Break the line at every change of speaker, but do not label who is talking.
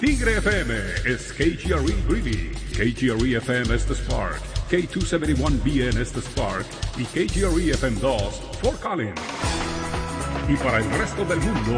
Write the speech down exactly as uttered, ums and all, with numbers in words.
Tigre F M es K G R E Greeley, K G R E F M es The Spark, K doscientos setenta y uno B N es The Spark y K G R E F M dos Fort Collins. Y para el resto del mundo